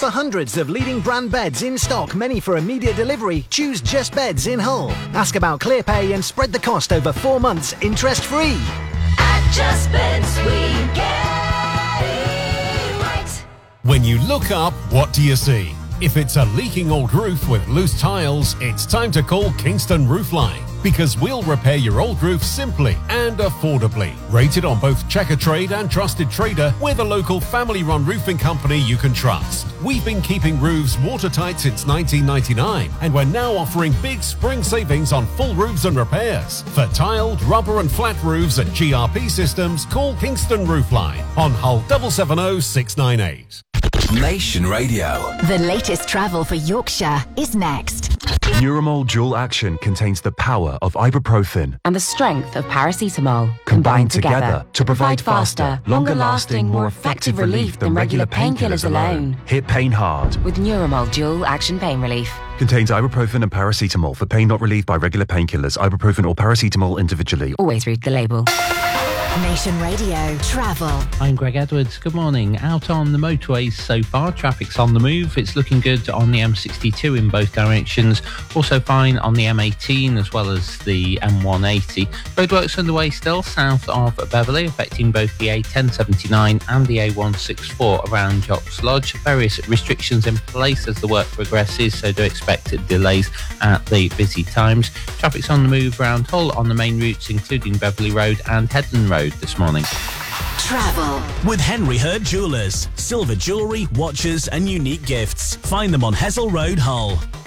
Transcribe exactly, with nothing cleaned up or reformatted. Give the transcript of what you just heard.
For hundreds of leading brand beds in stock, many for immediate delivery, choose Just Beds in Hull. Ask about ClearPay and spread the cost over four months interest-free. At Just Beds we get it right. When you look up, what do you see? If it's a leaking old roof with loose tiles, it's time to call Kingston Roofline, because we'll repair your old roof simply and affordably. Rated on both Checker Trade and Trusted Trader, we're the local family-run roofing company you can trust. We've been keeping roofs watertight since nineteen ninety-nine, and we're now offering big spring savings on full roofs and repairs. For tiled, rubber and flat roofs and G R P systems, call Kingston Roofline on Hull seven seven zero six nine eight. Nation Radio. The latest travel for Yorkshire is next. Neuramol Dual Action contains the power of ibuprofen and the strength of paracetamol combined, combined together, together to provide faster, longer-lasting, more effective relief than regular painkillers alone. Hit pain hard with Neuramol Dual Action Pain Relief. Contains ibuprofen and paracetamol for pain not relieved by regular painkillers. Ibuprofen or paracetamol individually. Always read the label. Nation Radio Travel. I'm Greg Edwards. Good morning. Out on the motorways so far, traffic's on the move. It's looking good on the M sixty-two in both directions. Also fine on the M eighteen as well as the M one eighty. Roadworks underway still south of Beverley, affecting both the A ten seventy-nine and the A one sixty-four around Jocks Lodge. Various restrictions in place as the work progresses, so do expect delays at the busy times. Traffic's on the move around Hull on the main routes, including Beverley Road and Headland Road this morning. Travel with Henry Hurd Jewellers. Silver jewellery, watches and unique gifts. Find them on Hessel Road, Hull.